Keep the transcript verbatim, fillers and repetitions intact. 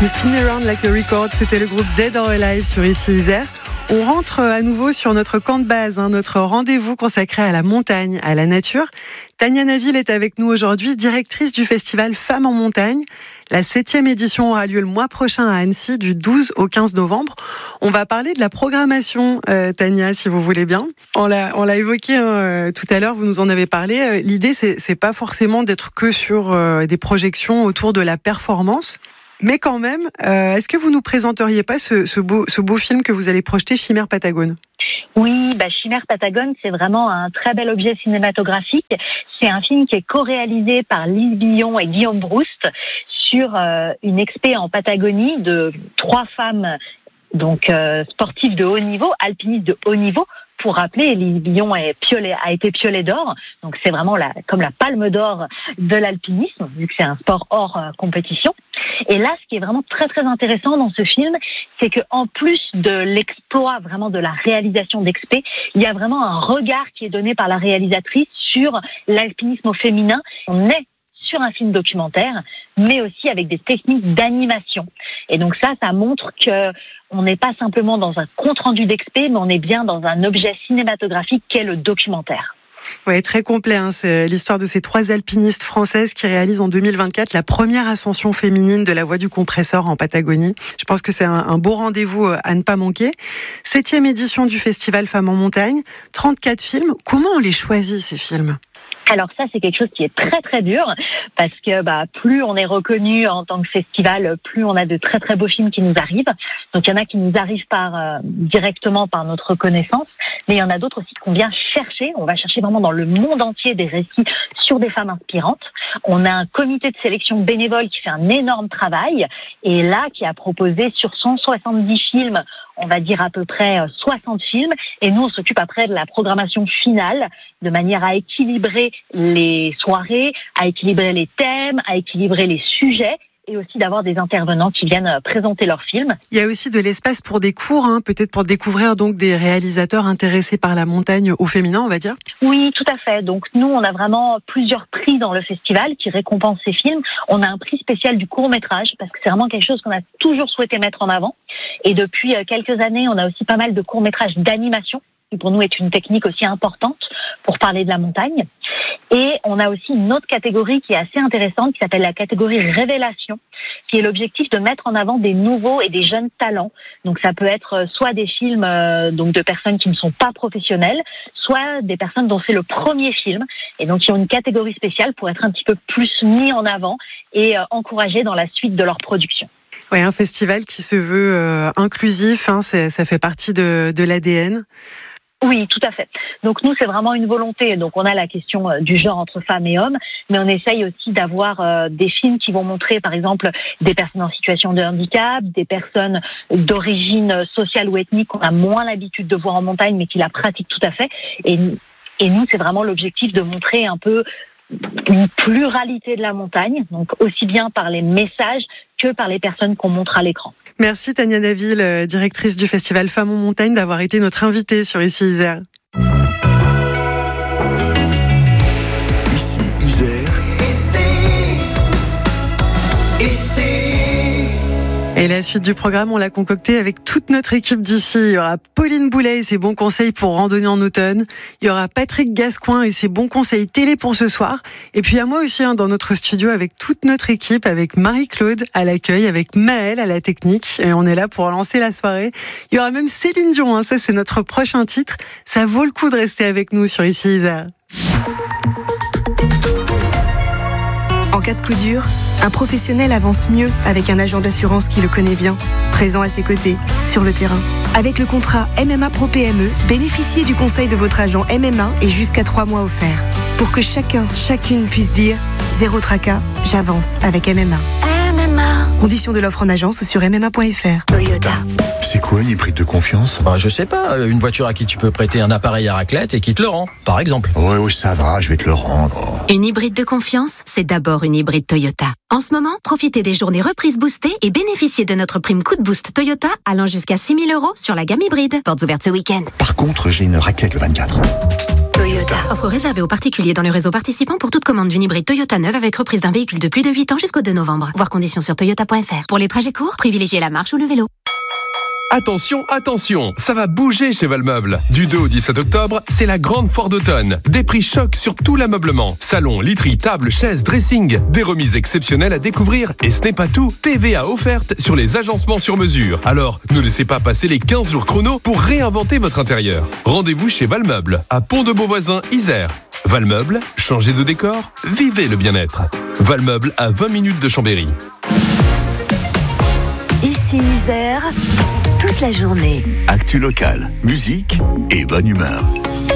You Spin Me Around Like a Record, c'était le groupe Dead or Alive sur Ici Isère. On rentre à nouveau sur notre camp de base, hein, notre rendez-vous consacré à la montagne, à la nature. Tania Naville est avec nous aujourd'hui, directrice du festival Femmes en montagne. La septième édition aura lieu le mois prochain à Annecy, du douze au quinze novembre. On va parler de la programmation, euh, Tania, si vous voulez bien. On l'a, on l'a évoqué hein, tout à l'heure, vous nous en avez parlé. L'idée, c'est, c'est pas forcément d'être que sur euh, des projections autour de la performance. Mais quand même, euh, est-ce que vous nous présenteriez pas ce, ce, beau, ce beau film que vous allez projeter, Chimère Patagone ? Oui, bah Chimère Patagone, c'est vraiment un très bel objet cinématographique. C'est un film qui est co-réalisé par Lise Billon et Guillaume Brouste sur euh, une expé en Patagonie de trois femmes donc euh, sportives de haut niveau, alpinistes de haut niveau. Pour rappeler, Lise Billon est piolet, a été piolet d'or, donc c'est vraiment la, comme la palme d'or de l'alpinisme, vu que c'est un sport hors euh, compétition. Et là, ce qui est vraiment très très intéressant dans ce film, c'est que en plus de l'exploit vraiment de la réalisation d'expé, il y a vraiment un regard qui est donné par la réalisatrice sur l'alpinisme au féminin. On est sur un film documentaire, mais aussi avec des techniques d'animation. Et donc ça, ça montre que on n'est pas simplement dans un compte-rendu d'expé, mais on est bien dans un objet cinématographique qu'est le documentaire. Ouais, très complet. Hein. C'est l'histoire de ces trois alpinistes françaises qui réalisent en deux mille vingt-quatre la première ascension féminine de la voie du compresseur en Patagonie. Je pense que c'est un, un beau rendez-vous à ne pas manquer. Septième édition du festival Femmes en montagne. trente-quatre films. Comment on les choisit, ces films ? Alors ça, c'est quelque chose qui est très très dur parce que bah plus on est reconnu en tant que festival, plus on a de très très beaux films qui nous arrivent. Donc il y en a qui nous arrivent par euh, directement par notre reconnaissance, mais il y en a d'autres aussi qu'on vient chercher. On va chercher vraiment dans le monde entier des récits sur des femmes inspirantes. On a un comité de sélection bénévole qui fait un énorme travail et là qui a proposé sur cent soixante-dix films, on va dire à peu près soixante films, et nous on s'occupe après de la programmation finale de manière à équilibrer les soirées, à équilibrer les thèmes, à équilibrer les sujets, et aussi d'avoir des intervenants qui viennent présenter leurs films. Il y a aussi de l'espace pour des cours, hein, peut-être pour découvrir donc des réalisateurs intéressés par la montagne au féminin, on va dire. Oui, tout à fait. Donc nous, on a vraiment plusieurs prix dans le festival qui récompensent ces films. On a un prix spécial du court-métrage parce que c'est vraiment quelque chose qu'on a toujours souhaité mettre en avant. Et depuis quelques années, on a aussi pas mal de courts-métrages d'animation, qui pour nous est une technique aussi importante pour parler de la montagne. Et on a aussi une autre catégorie qui est assez intéressante, qui s'appelle la catégorie révélation, qui est l'objectif de mettre en avant des nouveaux et des jeunes talents. Donc ça peut être soit des films euh, donc de personnes qui ne sont pas professionnelles, soit des personnes dont c'est le premier film, et donc qui ont une catégorie spéciale pour être un petit peu plus mis en avant et euh, encouragés dans la suite de leur production. Oui, un festival qui se veut euh, inclusif, hein, c'est, ça fait partie de, de l'A D N. Oui, tout à fait. Donc nous, c'est vraiment une volonté. Donc on a la question du genre entre femmes et hommes, mais on essaye aussi d'avoir euh, des films qui vont montrer, par exemple, des personnes en situation de handicap, des personnes d'origine sociale ou ethnique qu'on a moins l'habitude de voir en montagne, mais qui la pratiquent tout à fait. Et, et nous, c'est vraiment l'objectif de montrer un peu une pluralité de la montagne, donc aussi bien par les messages que par les personnes qu'on montre à l'écran. Merci Tania Naville, directrice du festival Femmes en montagne, d'avoir été notre invitée sur Ici Isère. Ici Isère. Et la suite du programme, on l'a concocté avec toute notre équipe d'ici. Il y aura Pauline Boulet et ses bons conseils pour randonner en automne. Il y aura Patrick Gascoin et ses bons conseils télé pour ce soir. Et puis il y a moi aussi hein, dans notre studio avec toute notre équipe, avec Marie-Claude à l'accueil, avec Maëlle à la technique. Et on est là pour lancer la soirée. Il y aura même Céline Dion, hein, ça c'est notre prochain titre. Ça vaut le coup de rester avec nous sur Ici Isère. En cas de coup dur, un professionnel avance mieux avec un agent d'assurance qui le connaît bien, présent à ses côtés, sur le terrain. Avec le contrat M M A Pro P M E, bénéficiez du conseil de votre agent M M A et jusqu'à trois mois offerts. Pour que chacun, chacune puisse dire « Zéro tracas, j'avance avec M M A ». M M A. Conditions de l'offre en agence sur m m a point f r. Toyota. C'est quoi une hybride de confiance ? Bah, je sais pas, une voiture à qui tu peux prêter un appareil à raclette et qui te le rend, par exemple. Ouais, oui, ça va, je vais te le rendre. Une hybride de confiance, c'est d'abord une hybride Toyota. En ce moment, profitez des journées reprises boostées et bénéficiez de notre prime coup de boost Toyota allant jusqu'à six mille euros sur la gamme hybride. Portes ouvertes ce week-end. Par contre, j'ai une raclette le vingt-quatre. Toyota. Toyota. Offre réservée aux particuliers dans le réseau participant pour toute commande d'une hybride Toyota neuve avec reprise d'un véhicule de plus de huit ans jusqu'au deux novembre. Voir conditions sur toyota point f r. Pour les trajets courts, privilégiez la marche ou le vélo. Attention, attention, ça va bouger chez Valmeuble. Du deux au dix-sept octobre, c'est la grande foire d'automne. Des prix chocs sur tout l'ameublement. Salon, literie, table, chaises, dressing. Des remises exceptionnelles à découvrir. Et ce n'est pas tout, T V A offerte sur les agencements sur mesure. Alors, ne laissez pas passer les quinze jours chrono pour réinventer votre intérieur. Rendez-vous chez Valmeuble, à Pont-de-Beauvoisin, Isère. Valmeuble, changez de décor, vivez le bien-être. Valmeuble à vingt minutes de Chambéry. Ici Isère, toute la journée. Actu local, musique et bonne humeur.